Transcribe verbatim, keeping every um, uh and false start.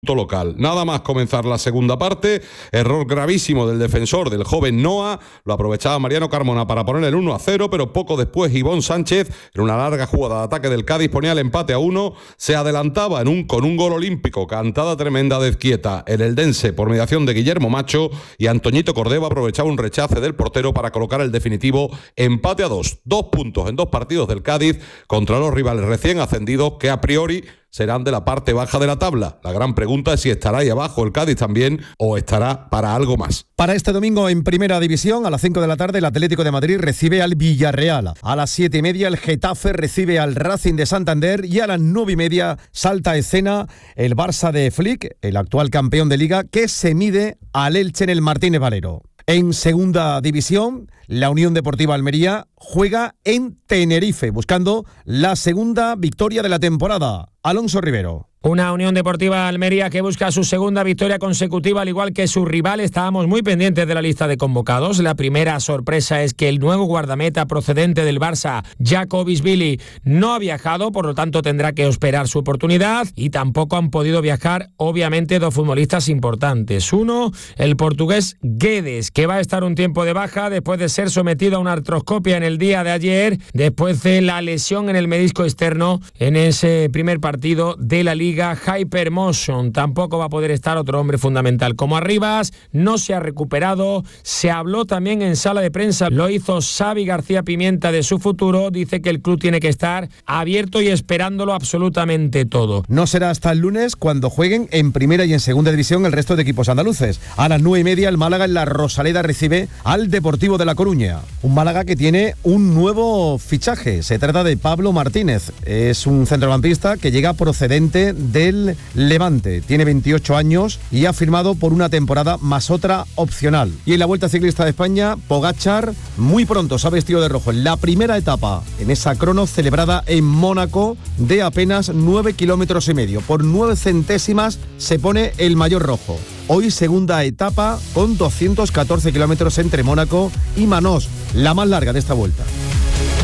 local. Nada más comenzar la segunda parte, error gravísimo del defensor del joven Noah, lo aprovechaba Mariano Carmona para poner el uno a cero, pero poco después Ivón Sánchez, en una larga jugada de ataque del Cádiz, ponía el empate a uno, se adelantaba en un, con un gol olímpico, cantada tremenda de Ezquieta, el eldense por mediación de Guillermo Macho, y Antoñito Cordeva aprovechaba un rechace del portero para colocar el definitivo empate a dos, dos puntos en dos partidos del Cádiz contra los rivales recién ascendidos que a priori serán de la parte baja de la tabla. La gran pregunta es si estará ahí abajo el Cádiz también o estará para algo más. Para este domingo en Primera División, a las cinco de la tarde, el Atlético de Madrid recibe al Villarreal. A las siete y media, el Getafe recibe al Racing de Santander y a las nueve y media salta a escena el Barça de Flick, el actual campeón de Liga, que se mide al Elche en el Martínez Valero. En Segunda División, la Unión Deportiva Almería juega en Tenerife, buscando la segunda victoria de la temporada. Alonso Rivero. Una Unión Deportiva Almería que busca su segunda victoria consecutiva, al igual que su rival. Estábamos muy pendientes de la lista de convocados. La primera sorpresa es que el nuevo guardameta procedente del Barça, Jakobisvili, no ha viajado, por lo tanto tendrá que esperar su oportunidad, y tampoco han podido viajar, obviamente, dos futbolistas importantes. Uno, el portugués Guedes, que va a estar un tiempo de baja después de ser sometido a una artroscopia en el día de ayer, después de la lesión en el menisco externo en ese primer partido de la Liga Hypermotion. Tampoco va a poder estar otro hombre fundamental como Arribas, no se ha recuperado. Se habló también en sala de prensa, lo hizo Xavi García Pimienta, de su futuro. Dice que el club tiene que estar abierto y esperándolo absolutamente todo. No será hasta el lunes cuando jueguen en Primera y en Segunda División el resto de equipos andaluces. A las nueve y media el Málaga en la Rosaleda recibe al Deportivo de La Coruña. Un Málaga que tiene un nuevo fichaje. Se trata de Pablo Martínez. Es un centrocampista que llega procedente del Levante, tiene veintiocho años y ha firmado por una temporada más otra opcional. Y en la Vuelta Ciclista de España, Pogačar muy pronto se ha vestido de rojo en la primera etapa, en esa crono celebrada en Mónaco de apenas nueve kilómetros y medio. Por nueve centésimas se pone el maillot rojo. Hoy segunda etapa con doscientos catorce kilómetros entre Mónaco y Manós, la más larga de esta vuelta.